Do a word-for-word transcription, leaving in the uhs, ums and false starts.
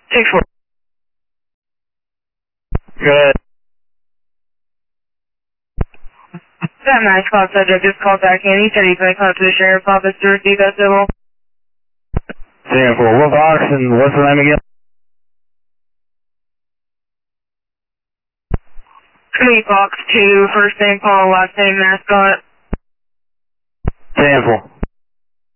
six four. Good. That match call subject just called back in. He said he's going to come to the sheriff's office to receive that civil. ten four. What box and what's the name again? Cody Fox two, first name Paul, last name Mascot. ten four.